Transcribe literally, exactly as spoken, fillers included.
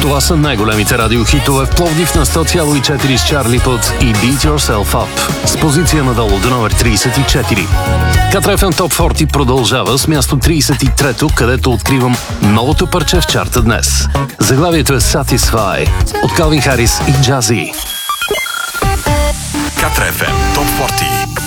Това са най-големите радиохитове в Пловдив на сто цяло и четири с Чарли Пут и Beat Yourself Up с позиция надолу до номер трийсет и четири. Катрефен Топ сорок продължава с място трийсет и трето, където откривам новото парче в чарта днес. Заглавието е Satisfy от Калвин Харис и Джази. Катрефен Топ сорок.